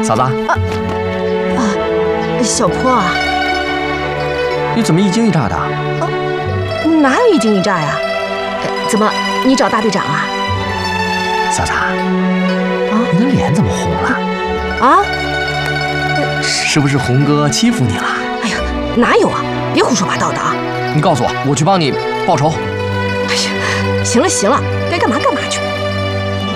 嫂子。 小坡啊， 你怎么一惊一乍的？ 哪有一惊一乍呀？怎么，你找大队长啊？ 嫂子，你的脸怎么红了？ 啊？ 是不是红哥欺负你了？ 哎呀，哪有啊！别胡说八道的啊！ 你告诉我，我去帮你报仇。 哎呀，行了，该干嘛干嘛去。